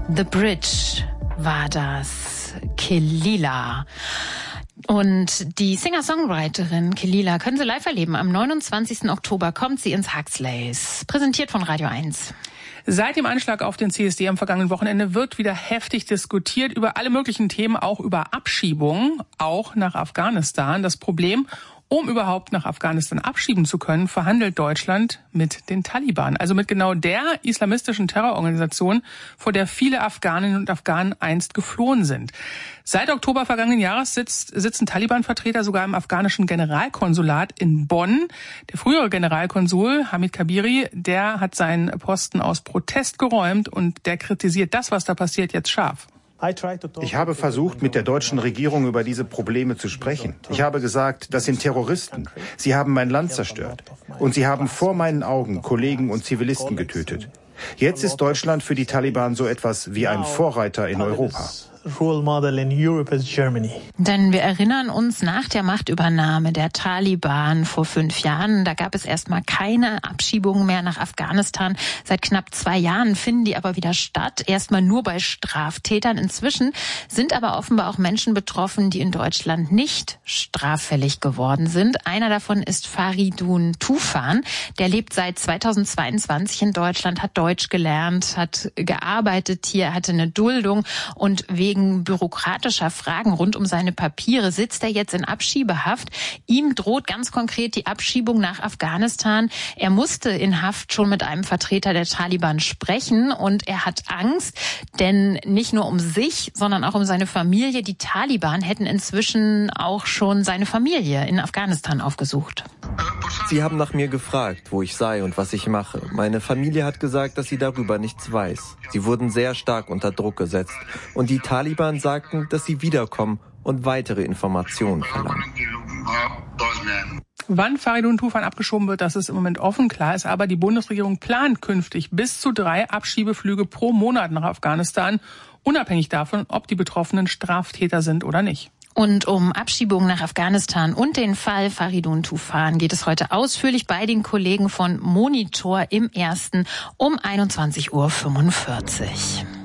The Bridge war das, Kehlila. Und die Singer-Songwriterin Kehlila können Sie live erleben. Am 29. Oktober kommt sie ins Huxleys. Präsentiert von Radio 1. Seit dem Anschlag auf den CSD am vergangenen Wochenende wird wieder heftig diskutiert über alle möglichen Themen, auch über Abschiebungen, auch nach Afghanistan. Das Problem: Um überhaupt nach Afghanistan abschieben zu können, verhandelt Deutschland mit den Taliban, also mit genau der islamistischen Terrororganisation, vor der viele Afghaninnen und Afghanen einst geflohen sind. Seit Oktober vergangenen Jahres sitzen Taliban-Vertreter sogar im afghanischen Generalkonsulat in Bonn. Der frühere Generalkonsul Hamid Kabiri, der hat seinen Posten aus Protest geräumt und der kritisiert das, was da passiert, jetzt scharf. Ich habe versucht, mit der deutschen Regierung über diese Probleme zu sprechen. Ich habe gesagt, das sind Terroristen. Sie haben mein Land zerstört. Und sie haben vor meinen Augen Kollegen und Zivilisten getötet. Jetzt ist Deutschland für die Taliban so etwas wie ein Vorreiter in Europa. Role model in Europe is Germany. Denn wir erinnern uns, nach der Machtübernahme der Taliban vor 5 Jahren, da gab es erstmal keine Abschiebungen mehr nach Afghanistan. Seit knapp 2 Jahren finden die aber wieder statt. Erstmal nur bei Straftätern. Inzwischen sind aber offenbar auch Menschen betroffen, die in Deutschland nicht straffällig geworden sind. Einer davon ist Faridun Tufan. Der lebt seit 2022 in Deutschland, hat Deutsch gelernt, hat gearbeitet hier, hatte eine Duldung und wegen bürokratischer Fragen rund um seine Papiere sitzt er jetzt in Abschiebehaft. Ihm droht ganz konkret die Abschiebung nach Afghanistan. Er musste in Haft schon mit einem Vertreter der Taliban sprechen und er hat Angst, denn nicht nur um sich, sondern auch um seine Familie. Die Taliban hätten inzwischen auch schon seine Familie in Afghanistan aufgesucht. Sie haben nach mir gefragt, wo ich sei und was ich mache. Meine Familie hat gesagt, dass sie darüber nichts weiß. Sie wurden sehr stark unter Druck gesetzt. Und die Taliban sagten, dass sie wiederkommen und weitere Informationen verlangen. Wann Faridun Tufan abgeschoben wird, das ist im Moment offen. Klar ist aber, die Bundesregierung plant künftig bis zu 3 Abschiebeflüge pro Monat nach Afghanistan, unabhängig davon, ob die Betroffenen Straftäter sind oder nicht. Und um Abschiebung nach Afghanistan und den Fall Faridun Tufan geht es heute ausführlich bei den Kollegen von Monitor im Ersten um 21:45 Uhr.